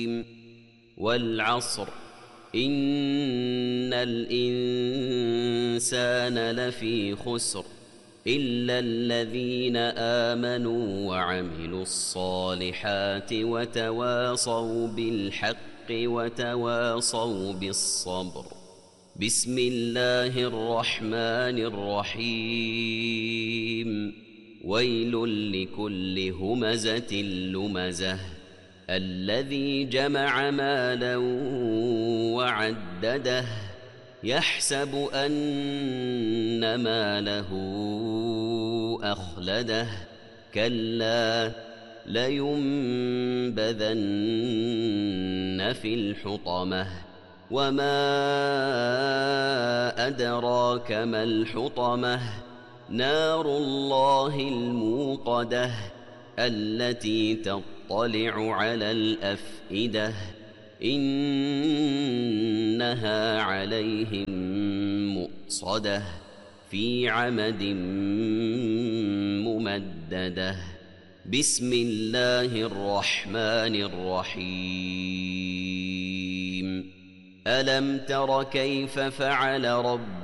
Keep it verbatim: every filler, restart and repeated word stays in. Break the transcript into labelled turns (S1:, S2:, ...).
S1: والعصر إن الإنسان لفي خسر إلا الذين آمنوا وعملوا الصالحات وتواصوا بالحق وتواصوا بالصبر. بسم الله الرحمن الرحيم. ويل لكل همزة لمزة الذي جمع مالا وعدده يحسب أن ماله أخلده كلا لينبذن في الحطمة وما أدراك ما الحطمة نار الله الموقدة التي تطلع على الأفئدة إنها عليهم مؤصدة في عمد ممددة. بسم الله الرحمن الرحيم. ألم تر كيف فعل ربك